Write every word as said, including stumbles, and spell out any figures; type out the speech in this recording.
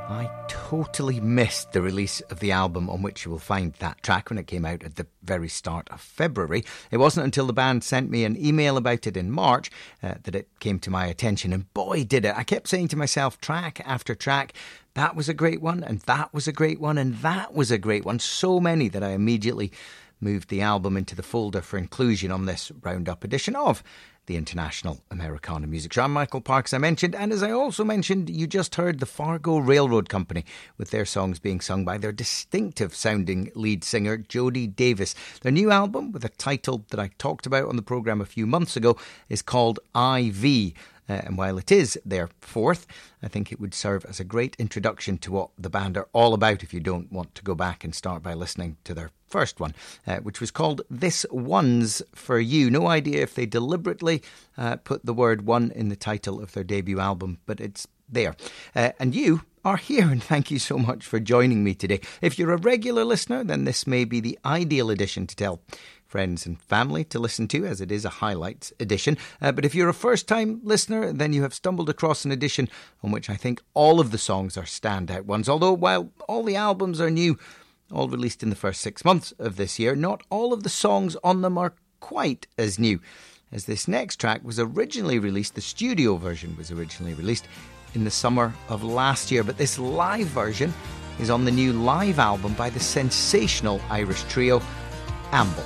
I totally missed the release of the album on which you will find that track when it came out at the very start of February. It wasn't until the band sent me an email about it in March uh, that it came to my attention, and boy did it. I kept saying to myself, track after track, that was a great one, and that was a great one, and that was a great one. So many that I immediately moved the album into the folder for inclusion on this roundup edition of the International Americana Music Show. I'm Michael Parks, I mentioned, and as I also mentioned, you just heard the Fargo Railroad Company with their songs being sung by their distinctive sounding lead singer Jody Davis. Their new album, with a title that I talked about on the programme a few months ago, is called I V. Uh, and while it is their fourth, I think it would serve as a great introduction to what the band are all about if you don't want to go back and start by listening to their first one, uh, which was called This One's For You. No idea if they deliberately uh, put the word one in the title of their debut album, but it's there. Uh, and you are here, and thank you so much for joining me today. If you're a regular listener, then this may be the ideal edition to tell friends and family to listen to, as it is a highlights edition. Uh, but if you're a first-time listener, then you have stumbled across an edition on which I think all of the songs are standout ones. Although, while all the albums are new, all released in the first six months of this year, not all of the songs on them are quite as new, as this next track was originally released, the studio version was originally released in the summer of last year. But this live version is on the new live album by the sensational Irish trio Amble.